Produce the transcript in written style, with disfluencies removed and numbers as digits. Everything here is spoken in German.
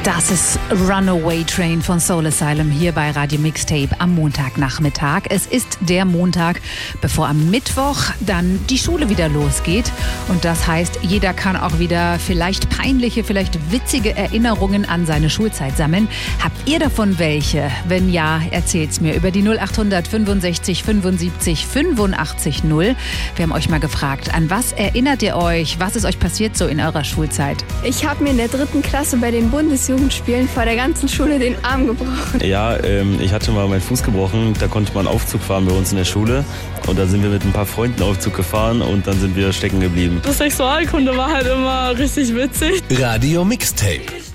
Das ist Runaway Train von Soul Asylum hier bei Radio Mixtape am Montagnachmittag. Es ist der Montag, bevor am Mittwoch dann die Schule wieder losgeht. Und das heißt, jeder kann auch wieder vielleicht peinliche, vielleicht witzige Erinnerungen an seine Schulzeit sammeln. Habt ihr davon welche? Wenn ja, erzählt's mir über die 0800 65 75 85 0. Wir haben euch mal gefragt, an was erinnert ihr euch? Was ist euch passiert so in eurer Schulzeit? Ich habe mir in der 3. Klasse bei den Bundesjugendspielen vor der ganzen Schule den Arm gebrochen. Ja, ich hatte mal meinen Fuß gebrochen. Da konnte man Aufzug fahren bei uns in der Schule. Und da sind wir mit ein paar Freunden Aufzug gefahren und dann sind wir stecken geblieben. Das Sexualkunde war halt immer richtig witzig. Radio Mixtape.